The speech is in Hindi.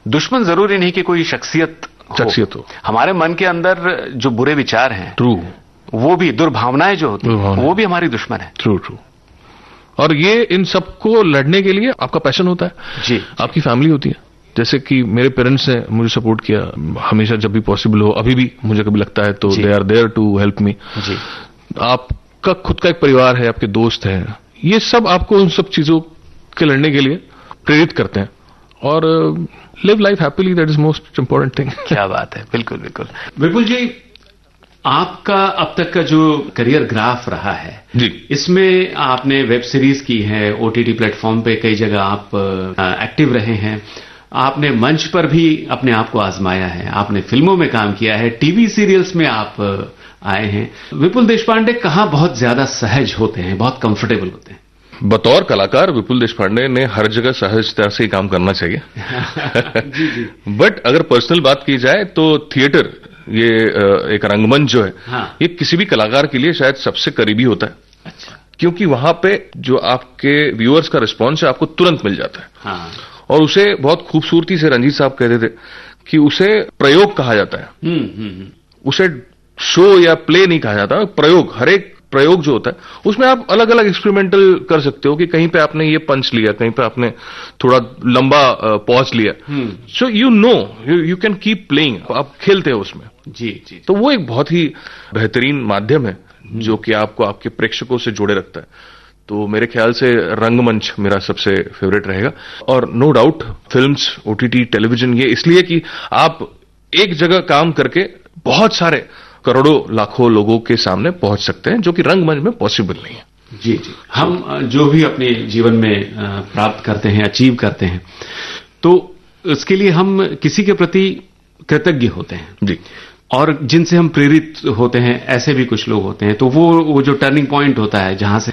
दुश्मन जरूरी नहीं कि कोई शख्सियत हो। हमारे मन के अंदर जो बुरे विचार हैं, ट्रू, वो भी दुर्भावनाएं जो होती हैं, वो भी हमारी दुश्मन है। ट्रू। और ये इन सबको लड़ने के लिए आपका पैशन होता है जी, आपकी फैमिली होती है। जैसे कि मेरे पेरेंट्स ने मुझे सपोर्ट किया हमेशा, जब भी पॉसिबल हो, अभी भी मुझे कभी लगता है तो they are there to help me. जी, आपका खुद का एक परिवार है, आपके दोस्त हैं, ये सब आपको उन सब चीजों के लड़ने के लिए प्रेरित करते हैं। और live life happily, that is most important thing. क्या बात है, बिल्कुल बिल्कुल। विपुल जी, आपका अब तक का जो करियर ग्राफ रहा है जी, इसमें आपने वेब सीरीज की है, ओटीटी प्लेटफॉर्म पे कई जगह आप एक्टिव रहे हैं, आपने मंच पर भी अपने आप को आजमाया है, आपने फिल्मों में काम किया है, टीवी सीरियल्स में आप आए हैं। विपुल देशपांडे कहाँ बहुत ज्यादा सहज होते हैं, बहुत कंफर्टेबल होते हैं? बतौर कलाकार विपुल देशपांडे ने हर जगह सहजता से ही काम करना चाहिए। जी जी। बट अगर पर्सनल बात की जाए तो थिएटर, ये एक रंगमंच जो है, हाँ, ये किसी भी कलाकार के लिए शायद सबसे करीबी होता है। अच्छा। क्योंकि वहां पे जो आपके व्यूअर्स का रिस्पॉन्स है आपको तुरंत मिल जाता है। हाँ। और उसे बहुत खूबसूरती से रंजीत साहब कहते थे कि उसे प्रयोग कहा जाता है। उसे शो या प्ले नहीं कहा जाता, प्रयोग। हर एक प्रयोग जो होता है उसमें आप अलग अलग एक्सपेरिमेंटल कर सकते हो कि कहीं पे आपने ये पंच लिया, कहीं पे आपने थोड़ा लंबा पॉज लिया, so you can keep playing, आप खेलते हो उसमें। जी जी। तो वो एक बहुत ही बेहतरीन माध्यम है जो कि आपको आपके प्रेक्षकों से जोड़े रखता है। तो मेरे ख्याल से रंगमंच मेरा सबसे फेवरेट रहेगा। और no doubt films, OTT, television, ये इसलिए कि आप एक जगह काम करके बहुत सारे करोड़ों लाखों लोगों के सामने पहुंच सकते हैं, जो कि रंगमंच में पॉसिबल नहीं है। जी जी। हम जो भी अपने जीवन में प्राप्त करते हैं, अचीव करते हैं, तो उसके लिए हम किसी के प्रति कृतज्ञ होते हैं जी। और जिनसे हम प्रेरित होते हैं, ऐसे भी कुछ लोग होते हैं। तो वो जो टर्निंग पॉइंट होता है जहां से